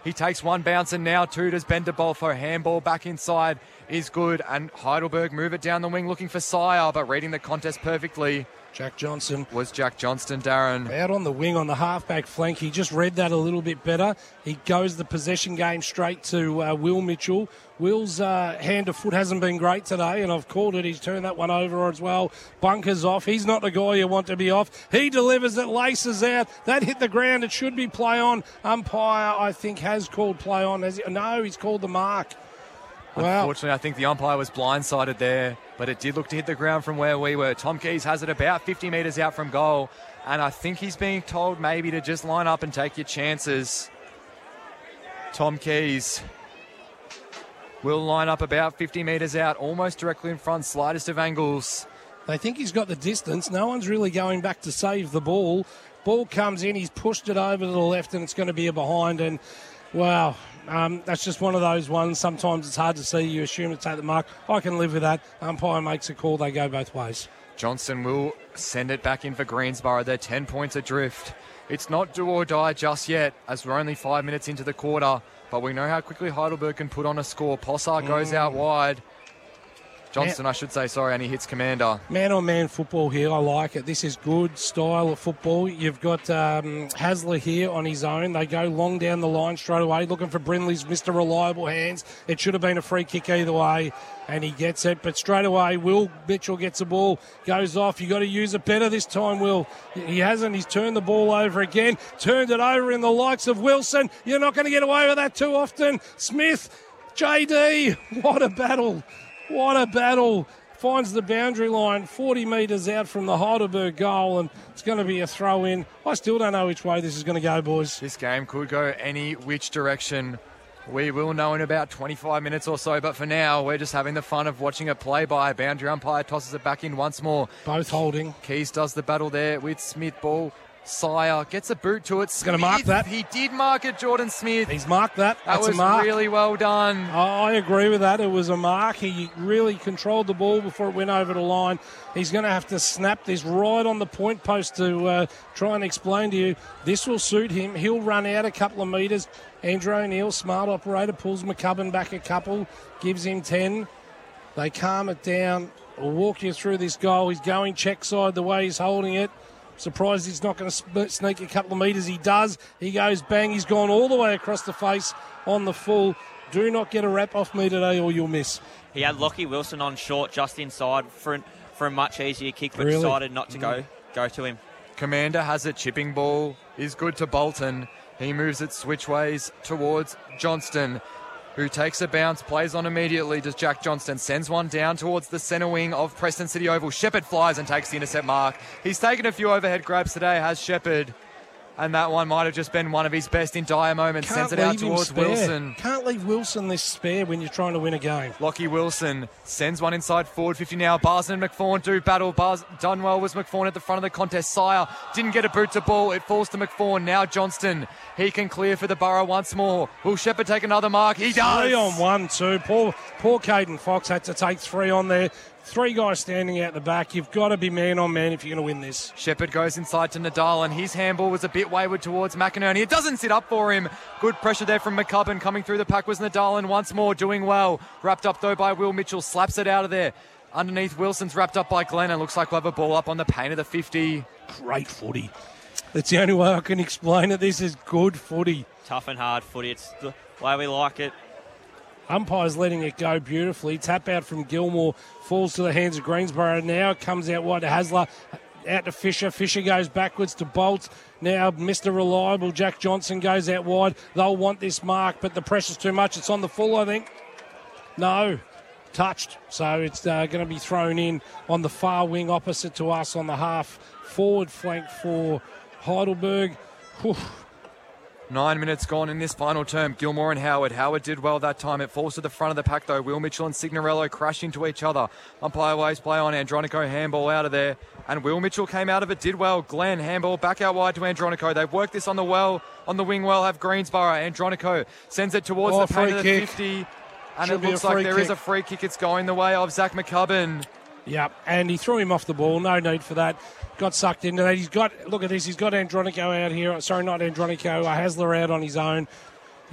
He takes one bounce and now two does Ben DeBolfo. Handball back inside is good. And Heidelberg move it down the wing looking for Sire, but reading the contest perfectly. Jack Johnston. Was Jack Johnston, Darren. Out on the wing on the halfback flank. He just read that a little bit better. He goes the possession game straight to Will Mitchell. Will's hand to foot hasn't been great today, and I've called it. He's turned that one over as well. Bunkers off. He's not the guy you want to be off. He delivers it, laces out. That hit the ground. It should be play on. Umpire, I think, has called play on. No, he's called the mark. Wow. Unfortunately, I think the umpire was blindsided there, but it did look to hit the ground from where we were. Tom Keys has it about 50 metres out from goal, and I think he's being told maybe to just line up and take your chances. Tom Keys will line up about 50 metres out, almost directly in front, slightest of angles. They think he's got the distance. No one's really going back to save the ball. Ball comes in, he's pushed it over to the left, and it's going to be a behind, and wow. That's just one of those ones. Sometimes it's hard to see. You assume to take the mark. I can live with that. Umpire makes a call. They go both ways. Johnston will send it back in for Greensboro. They're 10 points adrift. It's not do or die just yet, as we're only 5 minutes into the quarter. But we know how quickly Heidelberg can put on a score. Possar goes out wide. Johnston, I should say, sorry, and he hits Commander. Man-on-man football here, I like it. This is good style of football. You've got Hasler here on his own. They go long down the line straight away, looking for Brindley's Mr. Reliable hands. It should have been a free kick either way, and he gets it. But straight away, Will Mitchell gets the ball, goes off. You've got to use it better this time, Will. He hasn't. He's turned the ball over again, turned it over in the likes of Wilson. You're not going to get away with that too often. Smith, JD, what a battle. What a battle. Finds the boundary line 40 metres out from the Heidelberg goal, and it's going to be a throw in. I still don't know which way this is going to go, boys. This game could go any which direction. We will know in about 25 minutes or so, but for now, we're just having the fun of watching it play by. Boundary umpire tosses it back in once more. Both holding. Keys does the battle there with Smith. Ball. Sire gets a boot to it. He's going to mark that. He did mark it, Jordan Smith. He's marked that. That's a mark. Really well done. I agree with that. It was a mark. He really controlled the ball before it went over the line. He's going to have to snap this right on the point post to try and explain to you. This will suit him. He'll run out a couple of metres. Andrew O'Neill, smart operator, pulls McCubbin back a couple, gives him 10. They calm it down. We'll walk you through this goal. He's going check side the way he's holding it. Surprised he's not going to sneak a couple of metres. He does. He goes bang. He's gone all the way across the face on the full. Do not get a wrap off me today or you'll miss. He had Lockie Wilson on short just inside for a much easier kick, but decided not to go to him. Commander has a chipping ball. Is good to Bolton. He moves it switchways towards Johnston, who takes a bounce, plays on immediately. Does Jack Johnston, sends one down towards the centre wing of Preston City Oval. Shepherd flies and takes the intercept mark. He's taken a few overhead grabs today, has Shepherd. And that one might have just been one of his best in dire moments. Sends it out towards Wilson. Can't leave Wilson this spare when you're trying to win a game. Lockie Wilson sends one inside forward 50 now. Barsden and McFawn do battle. Done well was McFawn at the front of the contest. Sire didn't get a boot to ball. It falls to McFawn. Now Johnston. He can clear for the Borough once more. Will Shepherd take another mark? He does. 3 on 1, 2. Poor Caden Fox had to take 3 on there. 3 guys standing out the back. You've got to be man on man if you're going to win this. Shepherd goes inside to Nadal, and his handball was a bit wayward towards McInerney. It doesn't sit up for him. Good pressure there from McCubbin. Coming through the pack was Nadal, and once more doing well. Wrapped up though by Will Mitchell. Slaps it out of there. Underneath, Wilson's wrapped up by Glenn, and looks like we'll have a ball up on the paint of the 50. Great footy. That's the only way I can explain it. This is good footy. Tough and hard footy. It's the way we like it. Umpire's letting it go beautifully. Tap out from Gilmore. Falls to the hands of Greensboro. Now it comes out wide to Hasler. Out to Fisher. Fisher goes backwards to Bolt. Now Mr. Reliable, Jack Johnson, goes out wide. They'll want this mark, but the pressure's too much. It's on the full, I think. No. Touched. So it's going to be thrown in on the far wing opposite to us on the half forward flank for Heidelberg. Whew. 9 minutes gone in this final term. Gilmore and Howard. Howard did well that time. It falls to the front of the pack, though. Will Mitchell and Signorello crash into each other. Umpire waves play on. Andronico handball out of there. And Will Mitchell came out of it, did well. Glenn handball back out wide to Andronico. They've worked this on the wing well, have Greensboro. Andronico sends it towards the paint of the 50. And it looks like there is a free kick. It's going the way of Zach McCubbin. Yep, and he threw him off the ball. No need for that. Got sucked into that. Look at this, he's got Andronico out here. Sorry, not Andronico. Hasler out on his own.